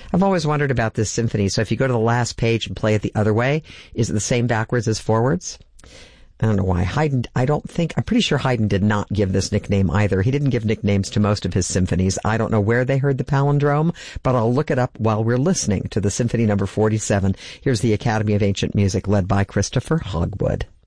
I've always wondered about this symphony. So if you go to the last page and play it the other way, is it the same backwards as forwards? I don't know why. Haydn, I'm pretty sure Haydn did not give this nickname either. He didn't give nicknames to most of his symphonies. I don't know where they heard the palindrome, but I'll look it up while we're listening to the Symphony number 47. Here's the Academy of Ancient Music led by Christopher Hogwood.